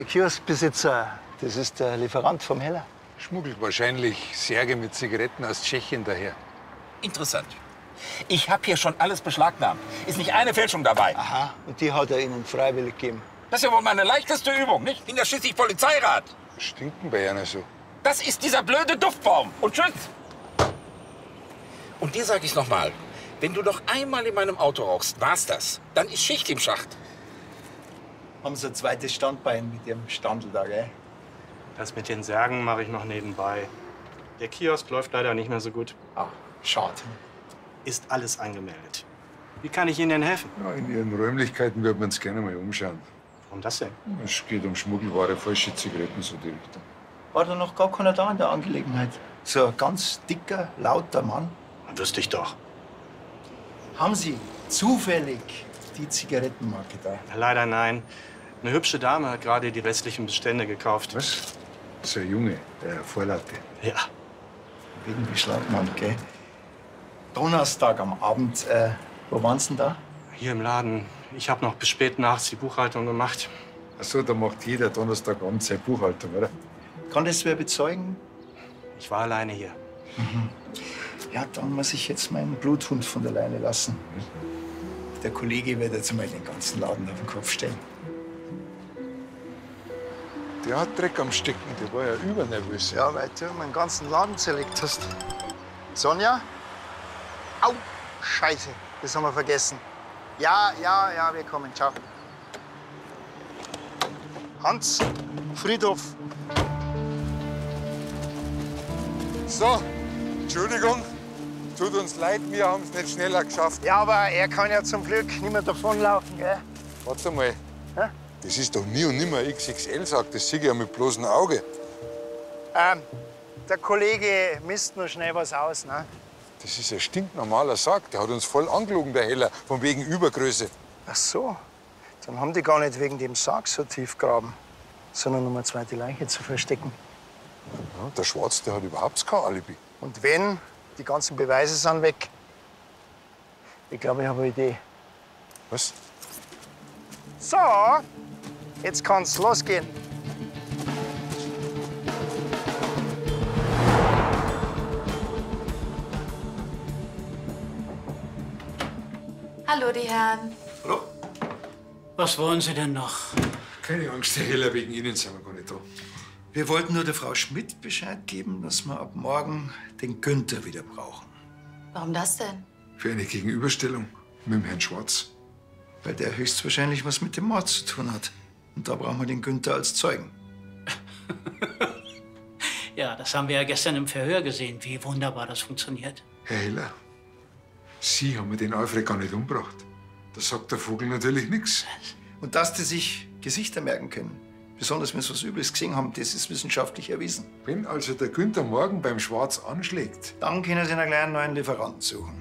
Kioskbesitzer, das ist der Lieferant vom Heller. Schmuggelt wahrscheinlich Särge mit Zigaretten aus Tschechien daher. Interessant. Ich habe hier schon alles beschlagnahmt. Ist nicht eine Fälschung dabei. Aha, und die hat er Ihnen freiwillig gegeben. Das ist ja wohl meine leichteste Übung, nicht? Bin ja schließlich Polizeirat. Was stinkt denn bei einer so? Das ist dieser blöde Duftbaum. Und tschüss. Und dir sage ich noch mal, wenn du noch einmal in meinem Auto rauchst, war's das. Dann ist Schicht im Schacht. Haben Sie ein zweites Standbein mit Ihrem Standel da, gell? Das mit den Särgen mache ich noch nebenbei. Der Kiosk läuft leider nicht mehr so gut. Ah, schade. Ist alles angemeldet. Wie kann ich Ihnen denn helfen? Ja, in Ihren Räumlichkeiten würden wir uns gerne mal umschauen. Warum das denn? Es geht um Schmuggelware, falsche Zigaretten, so die Richtung. War da noch gar keiner da in der Angelegenheit? So ein ganz dicker, lauter Mann. Wüsste ich doch. Haben Sie zufällig die Zigarettenmarke da? Leider nein. Eine hübsche Dame hat gerade die restlichen Bestände gekauft. Was? So ein Junge, der Vorlaute. Ja. Wegen beschlagnahmt, gell? Donnerstag am Abend, wo waren Sie denn da? Hier im Laden. Ich habe noch bis spät nachts die Buchhaltung gemacht. Ach so, da macht jeder Donnerstagabend seine Buchhaltung, oder? Kann das wer bezeugen? Ich war alleine hier. Ja, dann muss ich jetzt meinen Bluthund von der Leine lassen. Der Kollege wird jetzt mal den ganzen Laden auf den Kopf stellen. Der hat Dreck am Stecken, der war ja übernervös. Ja, weil du meinen ganzen Laden zerlegt hast. Sonja? Au, Scheiße, das haben wir vergessen. Ja, wir kommen, ciao. Hans, Friedhof. So, Entschuldigung, tut uns leid, wir haben es nicht schneller geschafft. Ja, aber er kann ja zum Glück nicht mehr davonlaufen, gell? Warte mal, Hä? das ist doch nie und nimmer XXL, sagt das sehe ich ja mit bloßem Auge. Der Kollege misst nur schnell was aus, ne? Das ist ein stinknormaler Sack, der hat uns voll angelogen, der Heller, von wegen Übergröße. Ach so, dann haben die gar nicht wegen dem Sarg so tief graben, sondern um eine zweite Leiche zu verstecken. Ja, der Schwarz, der hat überhaupt kein Alibi. Und wenn, die ganzen Beweise sind weg. Ich glaube, ich habe eine Idee. Was? So, jetzt kann's losgehen. Hallo, die Herren. Hallo? Was wollen Sie denn noch? Keine Angst, Herr Heller, wegen Ihnen sind wir gar nicht da. Wir wollten nur der Frau Schmidt Bescheid geben, dass wir ab morgen den Günther wieder brauchen. Warum das denn? Für eine Gegenüberstellung mit dem Herrn Schwarz. Weil der höchstwahrscheinlich was mit dem Mord zu tun hat. Und da brauchen wir den Günther als Zeugen. Ja, das haben wir ja gestern im Verhör gesehen, wie wunderbar das funktioniert. Herr Heller, Sie haben mir den Alfred gar nicht umgebracht. Da sagt der Vogel natürlich nichts. Und dass die sich Gesichter merken können, besonders wenn sie was Übles gesehen haben, das ist wissenschaftlich erwiesen. Wenn also der Günther morgen beim Schwarz anschlägt, Dann können sie einen kleinen neuen Lieferanten suchen.